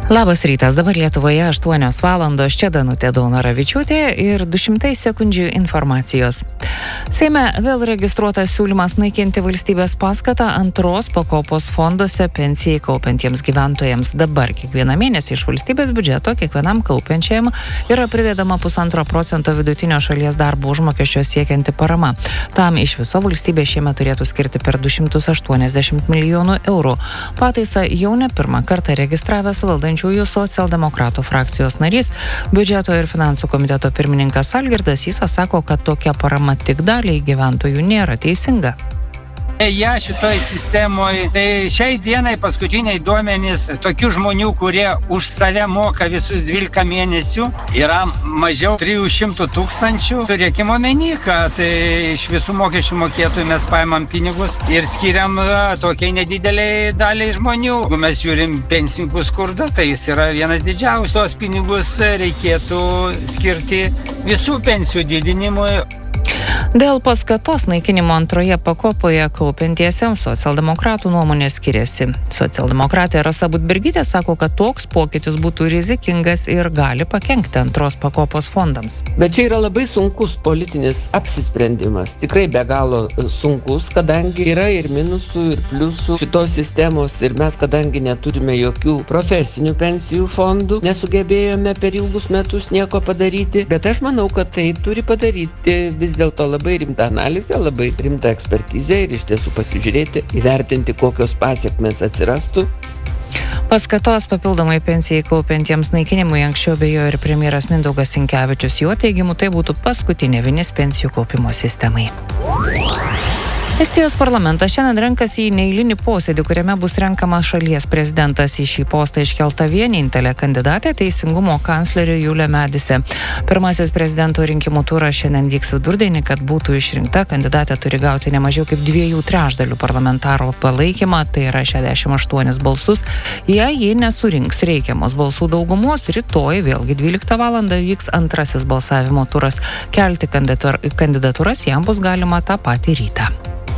Labas rytas, dabar Lietuvoje 8 valandos, čia Danutė Daunoravičiūtė ir 200 sekundžių informacijos. Seime vėl registruotas siūlymas naikinti valstybės paskatą antros pakopos fonduose pensijai kaupiantiems gyventojams. Dabar kiekvieną mėnesį iš valstybės biudžeto kiekvienam kaupiančiam yra pridedama 1,5% vidutinio šalies darbo užmokesčio siekianti parama. Tam iš viso valstybė šiemet turėtų skirti per 280 milijonų eurų. Pataisą jau ne pirmą kartą registravęs valdančiųjų socialdemokratų frakcijos narys, biudžeto ir finansų komiteto pirmininkas Algirdas Sysas sako, kad tokia parama tik daliai gyventojų nėra teisinga. Šitoj sistemoje, tai šiai dienai paskutiniai duomenys tokių žmonių, kurie už save moka visus 12 mėnesių, yra mažiau 300 000. Turėkime omeny, kad iš visų mokesčių mokėtojų mes paimam pinigus ir skiriam tokiai nedideliai daliai žmonių. Jeigu mes žiūrim pensininkų skurdą, tai jis yra vienas didžiausios. Pinigus reikėtų skirti visų pensijų didinimui. Dėl paskatos naikinimo antroje pakopoje kaupiantiesiems socialdemokratų nuomonė skiriasi. Socialdemokratė Rasa Budbergytė sako, kad toks pokytis būtų rizikingas ir gali pakenkti antros pakopos fondams. Bet čia yra labai sunkus politinis apsisprendimas. Tikrai be galo sunkus, kadangi yra ir minusų, ir pliusų šitos sistemos. Ir mes, kadangi neturime jokių profesinių pensijų fondų, nesugebėjome per ilgus metus nieko padaryti. Bet aš manau, kad tai turi padaryti vis dėlto labai rimtą analizę, labai rimtą ekspertizę ir iš tiesų pasižiūrėti, įvertinti, kokios pasiekmes atsirastų. Paskatos papildomai pensijai kaupiantiems naikinimui anksčiau abejojo ir premjeras Mindaugas Sinkevičius. Jo teigimu, tai būtų paskutinė vinis pensijų kaupimo sistemai. Estijos parlamentas šiandien renkasi į neeilinį posėdį, kuriame bus renkamas šalies prezidentas. Į šį postą iškelta vienintelė kandidatė teisingumo kanclerė Julija Medise. Pirmasis prezidento rinkimų turas šiandien vyks vidurdienį, kad būtų išrinkta kandidatė turi gauti ne mažiau kaip 2/3 parlamentaro palaikymą, tai yra 68 balsus. Jei ji nesurinks reikiamos balsų daugumos, rytoj vėlgi 12 valandą vyks antrasis balsavimo turas. Kelti kandidatūras jam bus galima tą patį rytą.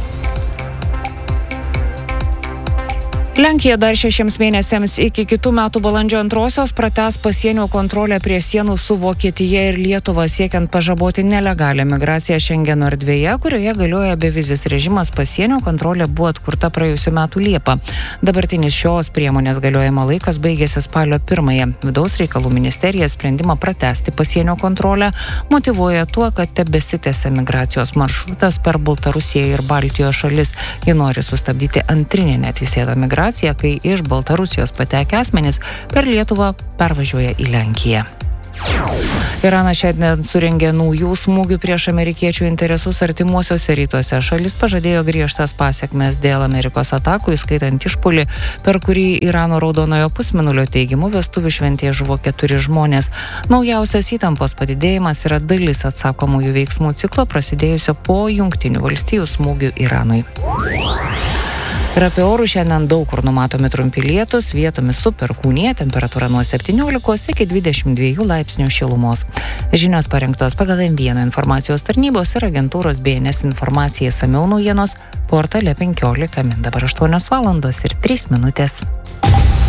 Lenkija dar 6 mėnesiams iki kitų metų balandžio 2 pratęs pasienio kontrolę prie sienų su Vokietija ir Lietuva, siekiant pažaboti nelegalią migraciją Šengeno erdvėje, kurioje galioja bevizis režimas. Pasienio kontrolė buvo atkurta praėjusių metų Liepą. Dabartinis šios priemonės galiojimo laikas baigėsi spalio 1. Vidaus reikalų ministerija sprendimą pratęsti pasienio kontrolę motyvuoja tuo, kad tebesitęsia migracijos maršrutas per Baltarusiją ir Baltijos šalis. Ji nori sustabdyti antrinę neteisėtą migraciją, kai iš Baltarusijos patekę asmenys per Lietuvą pervažiuoja į Lenkiją. Iranas šiandien surengė naujų smūgių prieš amerikiečių interesus artimuosiuose rytuose. Šalis pažadėjo griežtas pasiekmes dėl Amerikos atakų, įskaitant išpuolį, per kurį Irano Raudonojo pusmėnulio teigimu vestuvių šventėje žuvo 4 žmonės. Naujausias įtampos padidėjimas yra dalis atsakomųjų veiksmų ciklo, prasidėjusio po Jungtinių valstijų smūgių Iranui. Ir apie orų šiandien daug kur numatomi trumpi lietūs, vietomis su perkūnija, temperatūra nuo 17 iki 22 laipsnių šilumos. Žinios parengtos pagal M1 informacijos tarnybos ir agentūros BNS informacija. Išsamiau naujienos portale 15 min. Dabar 8 valandos ir 3 minutės.